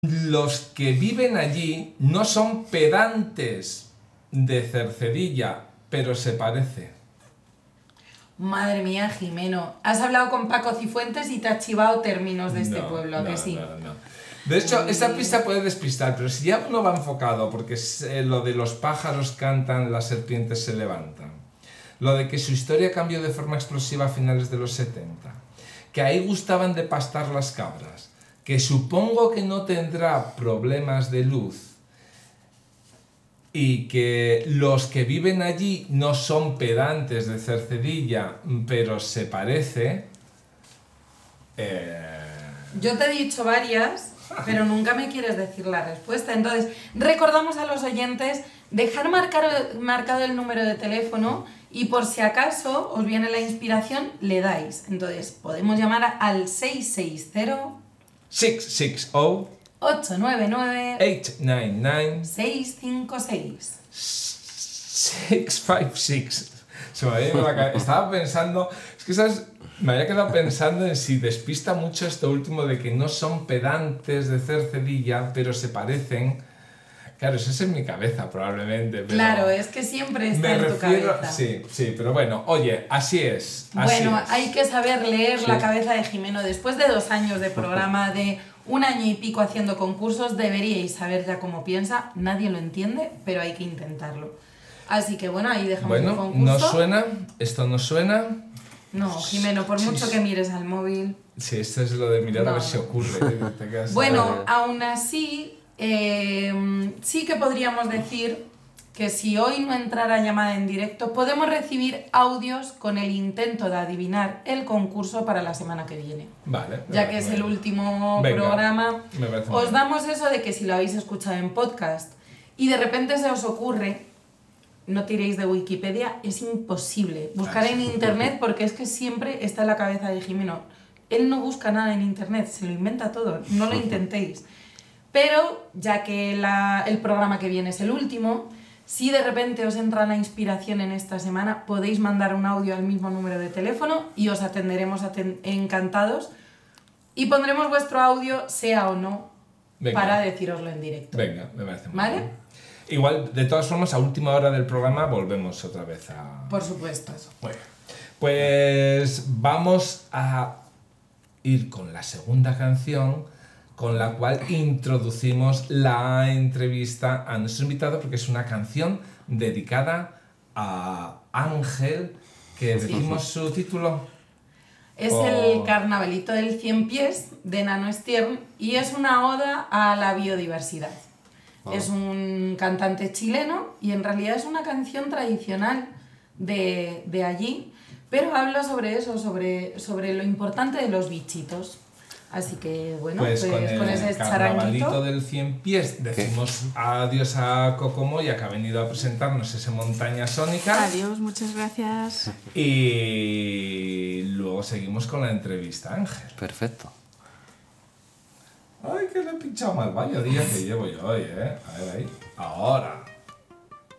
Los que viven allí no son pedantes de Cercedilla, pero se parece. Madre mía, Jimeno. Has hablado con Paco Cifuentes y te has chivado términos de este pueblo, ¿a que sí? No. De hecho, esta pista puede despistar, pero si ya uno va enfocado, porque es lo de los pájaros cantan, las serpientes se levantan, lo de que su historia cambió de forma explosiva a finales de los 70, que ahí gustaban de pastar las cabras, que supongo que no tendrá problemas de luz y que los que viven allí no son pedantes de Cercedilla, pero se parece... Yo te he dicho varias, pero nunca me quieres decir la respuesta. Entonces, recordamos a los oyentes dejar marcado el número de teléfono y por si acaso os viene la inspiración, le dais. Entonces, podemos llamar al 660... 660 899 899 656. 656. Se me había ido la cabeza. Estaba pensando, es que ¿sabes? Me había quedado pensando en si despista mucho esto último de que no son pedantes de Cercedilla, pero se parecen. Claro, eso es en mi cabeza probablemente. Pero claro, es que siempre está en tu cabeza. Sí, pero bueno, oye, así es. Hay que saber leer la cabeza de Jimeno. Después de 2 años de programa, de 1 año y pico haciendo concursos, deberíais saber ya cómo piensa. Nadie lo entiende, pero hay que intentarlo. Así que bueno, ahí dejamos el concurso. ¿No suena? ¿Esto no suena? No, Jimeno, por mucho que mires al móvil... Sí, esto es lo de mirar a ver si ocurre. Bueno, aún así, sí que podríamos decir que si hoy no entrara llamada en directo, podemos recibir audios con el intento de adivinar el concurso para la semana que viene. Vale. Ya que es el último programa, os damos eso de que si lo habéis escuchado en podcast y de repente se os ocurre, no tiréis de Wikipedia, es imposible buscar en internet porque es que siempre está en la cabeza de Jimeno. Él no busca nada en internet, se lo inventa todo, no lo intentéis. Pero ya que el programa que viene es el último, si de repente os entra la inspiración en esta semana, podéis mandar un audio al mismo número de teléfono y os atenderemos encantados y pondremos vuestro audio, sea o no, para decíroslo en directo. Venga, me parece muy ¿vale? bien. Igual, de todas formas, a última hora del programa volvemos otra vez a... Por supuesto. Bueno, pues vamos a ir con la segunda canción con la cual introducimos la entrevista a nuestro invitado, porque es una canción dedicada a Ángel, que decimos su título. Es el Carnavalito del 100 pies de Nano Stern y es una oda a la biodiversidad. Es un cantante chileno y en realidad es una canción tradicional de allí, pero habla sobre eso, sobre lo importante de los bichitos. Así que bueno, pues con ese Carnavalito del 100 pies decimos adiós a Cocomoya, que ha venido a presentarnos ese Montaña Sónica. Adiós, muchas gracias. Y luego seguimos con la entrevista, Ángel. Perfecto. Ay, que le he pinchado mal. Vaya día que llevo yo hoy, ¿eh? A ver ahí. Ahora.